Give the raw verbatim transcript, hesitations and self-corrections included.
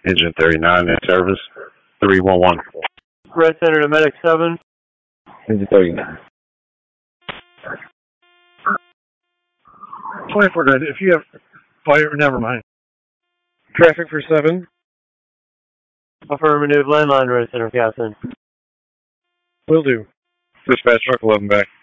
Engine thirty-nine in service. three one one. Red Center to Medic seven. Engine thirty-nine. twenty-four good. If you have fire, never mind. Traffic for seven. Affirmative. Landline, Red Center, Captain. Will do. Dispatch, Truck eleven back.